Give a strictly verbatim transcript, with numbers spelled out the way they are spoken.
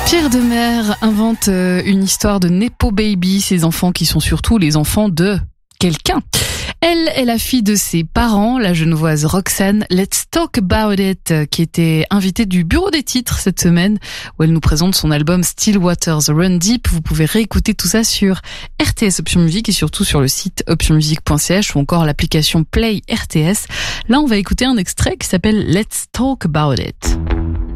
Pierre Demer invente une histoire de Nepo Baby, ces enfants qui sont surtout les enfants de quelqu'un. Elle est la fille de ses parents, la genevoise Roxane Let's Talk About It, qui était invitée du bureau des titres cette semaine, où elle nous présente son album Still Waters Run Deep. Vous pouvez réécouter tout ça sur R T S Option Music et surtout sur le site option music point c h ou encore l'application Play R T S. Là, on va écouter un extrait qui s'appelle Let's Talk About It.